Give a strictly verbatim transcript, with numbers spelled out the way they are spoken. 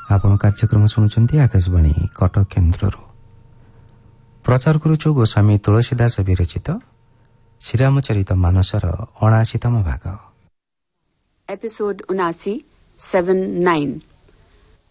ଆପଣ କାର୍ଯ୍ୟକ୍ରମ ଶୁଣୁଛନ୍ତି ଆକାଶବାଣୀ କଟକ କେନ୍ଦ୍ରରୁ। ପ୍ରଚାର କରୁଛୁ ଗୋସ୍ୱାମୀ ତୁଳସୀଦାସ ବିରଚିତ ଶ୍ରୀରାମଚରିତ ମାନସର ଅଣାଅଶୀତମ ଭାଗ। एपिसोड उनासी सेवन नाइन।